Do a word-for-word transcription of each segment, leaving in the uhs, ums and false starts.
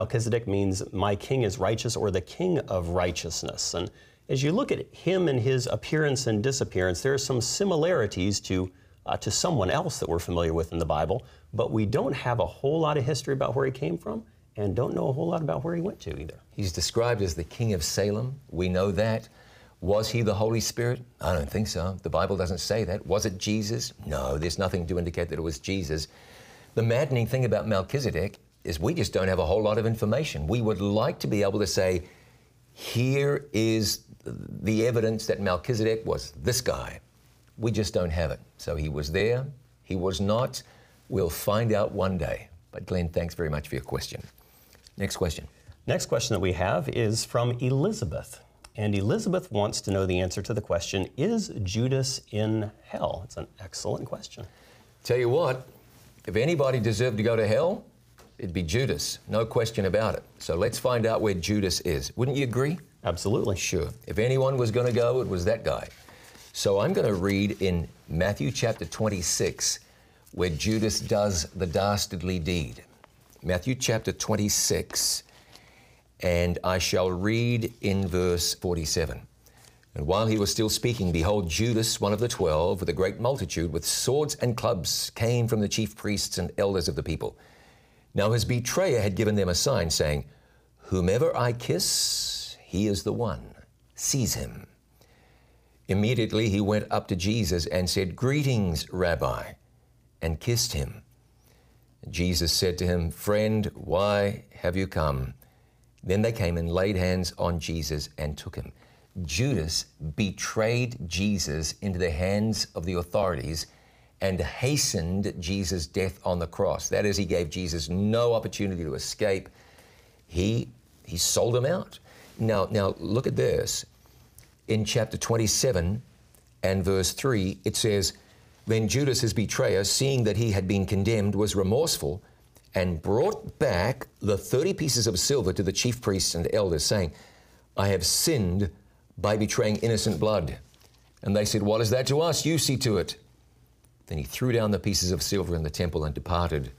Melchizedek means my king is righteous, or the king of righteousness. And as you look at him and his appearance and disappearance, there are some similarities to, uh, to someone else that we're familiar with in the Bible, but we don't have a whole lot of history about where he came from and don't know a whole lot about where he went to either. He's described as the king of Salem. We know that. Was he the Holy Spirit? I don't think so. The Bible doesn't say that. Was it Jesus? No, there's nothing to indicate that it was Jesus. The maddening thing about Melchizedek is we just don't have a whole lot of information. We would like to be able to say, here is the evidence that Melchizedek was this guy. We just don't have it. So he was there, he was not. We'll find out one day. But Glenn, thanks very much for your question. Next question. Next question that we have is from Elizabeth. And Elizabeth wants to know the answer to the question, is Judas in hell? It's an excellent question. Tell you what, if anybody deserved to go to hell, it'd be Judas, no question about it. So let's find out where Judas is. Wouldn't you agree? Absolutely. Sure. If anyone was going to go, it was that guy. So I'm going to read in Matthew chapter twenty-six, where Judas does the dastardly deed. Matthew chapter twenty-six, and I shall read in verse forty-seven. And while he was still speaking, behold, Judas, one of the twelve, with a great multitude, with swords and clubs, came from the chief priests and elders of the people. Now his betrayer had given them a sign, saying, whomever I kiss, he is the one. Seize him. Immediately he went up to Jesus and said, greetings, Rabbi, and kissed him. Jesus said to him, friend, why have you come? Then they came and laid hands on Jesus and took him. Judas betrayed Jesus into the hands of the authorities and hastened Jesus' death on the cross. That is, he gave Jesus no opportunity to escape. He, he sold him out. Now, now look at this. In chapter twenty-seven and verse three, it says, then Judas, his betrayer, seeing that he had been condemned, was remorseful and brought back the thirty pieces of silver to the chief priests and elders, saying, I have sinned by betraying innocent blood. And they said, what is that to us? You see to it. Then he threw down the pieces of silver in the temple and departed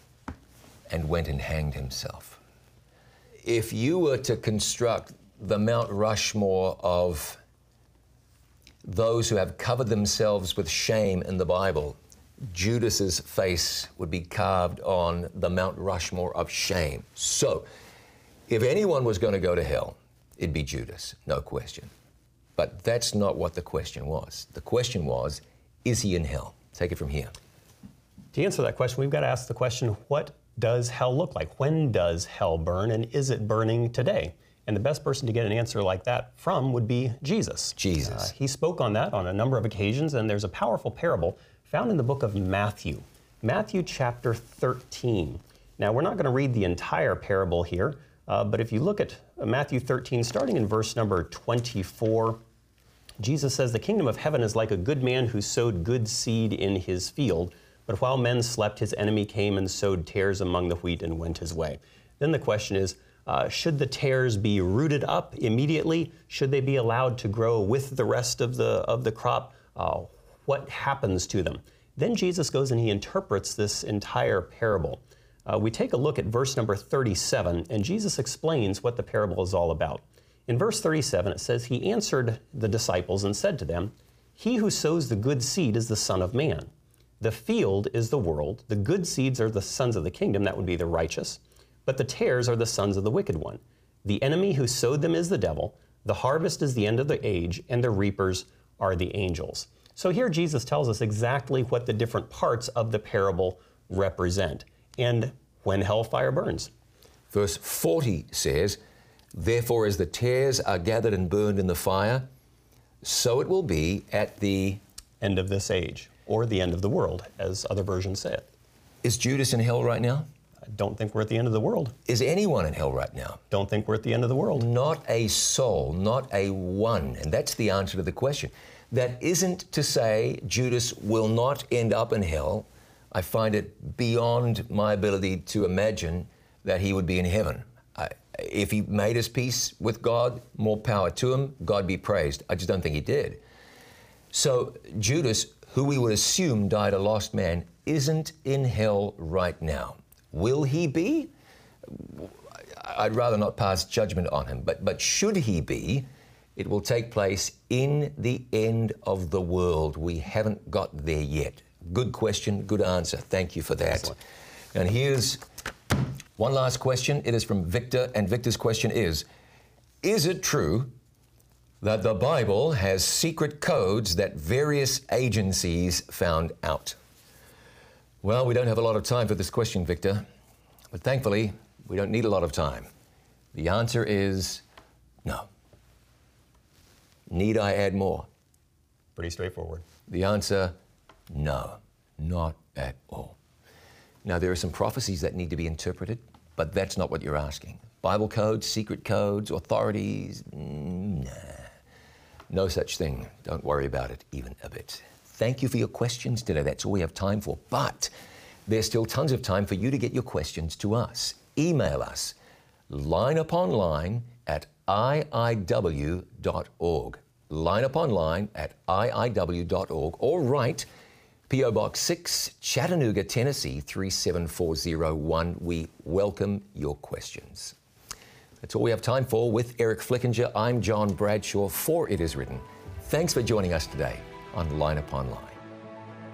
and went and hanged himself. If you were to construct the Mount Rushmore of those who have covered themselves with shame in the Bible, Judas's face would be carved on the Mount Rushmore of shame. So, if anyone was going to go to hell, it'd be Judas, no question. But that's not what the question was. The question was, is he in hell? Take it from here. To answer that question, we've got to ask the question, what does hell look like? When does hell burn, and is it burning today? And the best person to get an answer like that from would be Jesus. Jesus. Uh, he spoke on that on a number of occasions, and there's a powerful parable found in the book of Matthew. Matthew chapter thirteen. Now, we're not going to read the entire parable here, uh, but if you look at Matthew thirteen, starting in verse number twenty-four, Jesus says, the kingdom of heaven is like a good man who sowed good seed in his field, but while men slept, his enemy came and sowed tares among the wheat and went his way. Then the question is, Uh, should the tares be rooted up immediately? Should they be allowed to grow with the rest of the, of the crop? Uh, what happens to them? Then Jesus goes and he interprets this entire parable. Uh, we take a look at verse number thirty-seven, and Jesus explains what the parable is all about. In verse thirty-seven, it says, he answered the disciples and said to them, he who sows the good seed is the Son of Man. The field is the world. The good seeds are the sons of the kingdom, that would be the righteous. But the tares are the sons of the wicked one. The enemy who sowed them is the devil. The harvest is the end of the age, and the reapers are the angels. So here Jesus tells us exactly what the different parts of the parable represent, and when hellfire burns. Verse forty says, therefore as the tares are gathered and burned in the fire, so it will be at the end of this age, or the end of the world, as other versions say it. Is Judas in hell right now? I don't think we're at the end of the world. Is anyone in hell right now? Don't think we're at the end of the world. Not a soul, not a one. And that's the answer to the question. That isn't to say Judas will not end up in hell. I find it beyond my ability to imagine that he would be in heaven. I, if he made his peace with God, more power to him, God be praised. I just don't think he did. So Judas, who we would assume died a lost man, isn't in hell right now. Will he be? I'd rather not pass judgment on him. But, but should he be, it will take place in the end of the world. We haven't got there yet. Good question, good answer. Thank you for that. Excellent. And here's one last question. It is from Victor, and Victor's question is, is it true that the Bible has secret codes that various agencies found out? Well, we don't have a lot of time for this question, Victor, but thankfully, we don't need a lot of time. The answer is no. Need I add more? Pretty straightforward. The answer, no, not at all. Now, there are some prophecies that need to be interpreted, but that's not what you're asking. Bible codes, secret codes, authorities, nah. No such thing. Don't worry about it even a bit. Thank you for your questions today. That's all we have time for. But there's still tons of time for you to get your questions to us. Email us, lineuponline at I I W dot org. Lineuponline at I I W dot org, or write P O Box six, Chattanooga, Tennessee three seven four zero one. We welcome your questions. That's all we have time for with Eric Flickinger. I'm John Bradshaw for It Is Written. Thanks for joining us today on Line Upon Line.